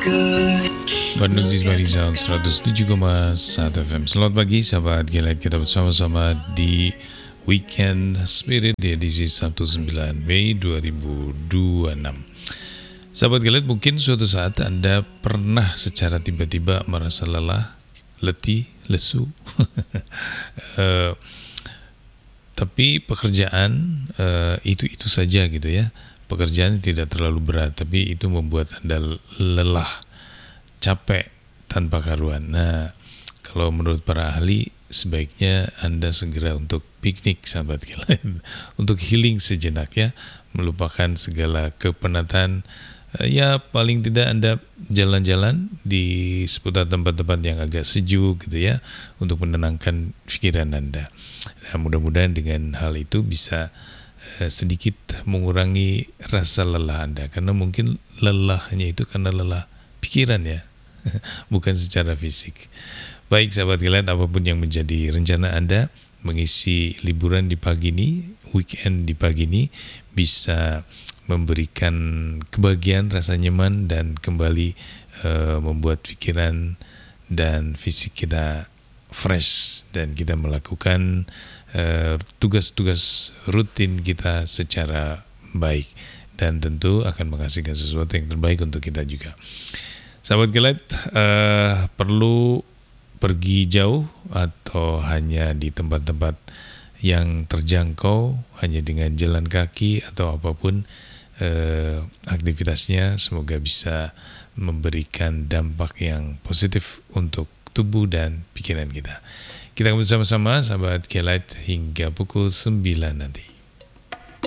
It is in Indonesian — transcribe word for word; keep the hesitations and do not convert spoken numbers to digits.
Bandung Zizmari Sound seratus tujuh koma satu F M. Selamat pagi sahabat Gilead, kita bersama-sama di Weekend Spirit di edisi Sabtu sembilan Mei dua ribu dua puluh enam. Sahabat Gilead, mungkin suatu saat Anda pernah secara tiba-tiba merasa lelah, letih, lesu. uh, tapi pekerjaan uh, itu-itu saja gitu ya. Pekerjaan tidak terlalu berat, tapi itu membuat Anda lelah, capek tanpa karuan. Nah, kalau menurut para ahli, sebaiknya Anda segera untuk piknik, sahabat Gilead, untuk healing sejenak ya, melupakan segala kepenatan. Ya, paling tidak Anda jalan-jalan di seputar tempat-tempat yang agak sejuk gitu ya, untuk menenangkan pikiran Anda. Nah, mudah-mudahan dengan hal itu bisa eh, sedikit mengurangi rasa lelah Anda, karena mungkin lelahnya itu karena lelah pikiran ya, bukan secara fisik. Baik sahabat Gilead, apapun yang menjadi rencana Anda mengisi liburan di pagi ini, weekend di pagi ini, bisa memberikan kebahagiaan, rasa nyaman, dan kembali uh, membuat pikiran dan fisik kita fresh, dan kita melakukan uh, tugas-tugas rutin kita secara baik, dan tentu akan menghasilkan sesuatu yang terbaik untuk kita juga. Sahabat Gilead, uh, perlu pergi jauh atau hanya di tempat-tempat yang terjangkau, hanya dengan jalan kaki atau apapun uh, aktivitasnya, semoga bisa memberikan dampak yang positif untuk tubuh dan pikiran kita. Kita akan bersama-sama sahabat Gilead hingga pukul sembilan nanti.